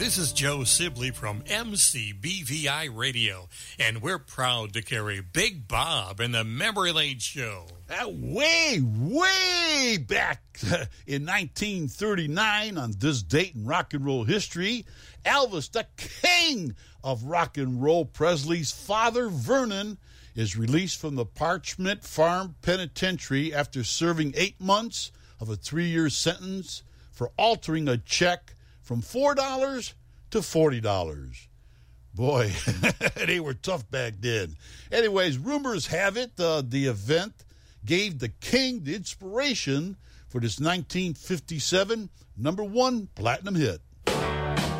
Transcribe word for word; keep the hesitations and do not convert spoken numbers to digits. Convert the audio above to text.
This is Joe Sibley from M C B V I Radio, and we're proud to carry Big Bob in the Memory Lane Show. Uh, way, way back in nineteen thirty-nine, on this date in rock and roll history, Elvis, the king of rock and roll, Presley's father, Vernon, is released from the Parchment Farm Penitentiary after serving eight months of a three-year sentence for altering a check from four dollars to forty dollars. Boy, they were tough back then. Anyways, rumors have it uh, the event gave the king the inspiration for this nineteen fifty-seven number one platinum hit.